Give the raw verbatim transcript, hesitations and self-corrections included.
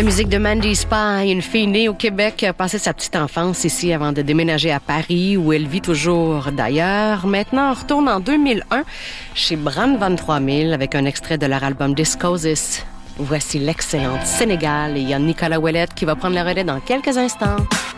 La musique de Mandy Spy, une fille née au Québec qui a passé sa petite enfance ici avant de déménager à Paris, où elle vit toujours d'ailleurs. Maintenant, on retourne en deux mille un chez Bran vingt-trois mille avec un extrait de leur album Discosis. Voici l'excellente Sénégal et il y a Nicolas Ouellet qui va prendre le relais dans quelques instants.